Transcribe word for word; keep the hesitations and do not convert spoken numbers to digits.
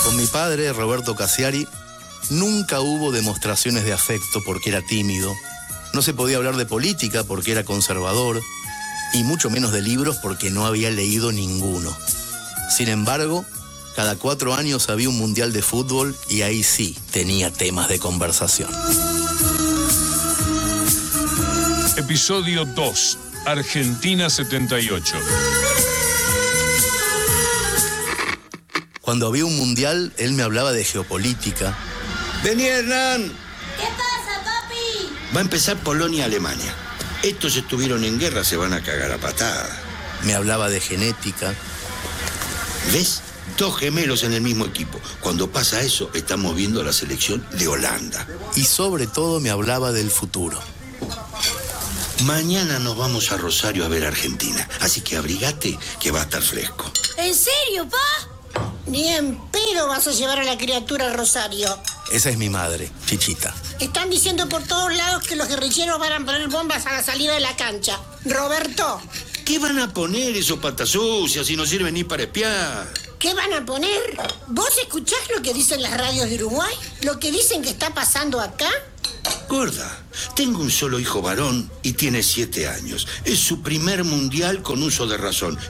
Con mi padre, Roberto Cassiari, nunca hubo demostraciones de afecto porque era tímido, no se podía hablar de política porque era conservador, y mucho menos de libros porque no había leído ninguno. Sin embargo, cada cuatro años había un mundial de fútbol y ahí sí tenía temas de conversación. Episodio dos, Argentina setenta y ocho. Cuando había un mundial, él me hablaba de geopolítica. Vení, Hernán. ¿Qué pasa, papi? Va a empezar Polonia-Alemania. Estos estuvieron en guerra, se van a cagar a patada. Me hablaba de genética. ¿Ves? Dos gemelos en el mismo equipo. Cuando pasa eso, estamos viendo la selección de Holanda. Y sobre todo me hablaba del futuro. Mañana nos vamos a Rosario a ver a Argentina. Así que abrigate, que va a estar fresco. ¿En serio, pa? Ni en pedo vas a llevar a la criatura a Rosario. Esa es mi madre, Chichita. Están diciendo por todos lados que los guerrilleros van a poner bombas a la salida de la cancha. Roberto, ¿qué van a poner esos patas sucias si no sirven ni para espiar? ¿qué van a poner? ¿Vos escuchás lo que dicen las radios de Uruguay? ¿Lo que dicen que está pasando acá? Gorda, tengo un solo hijo varón y tiene siete años. Es su primer mundial con uso de razón.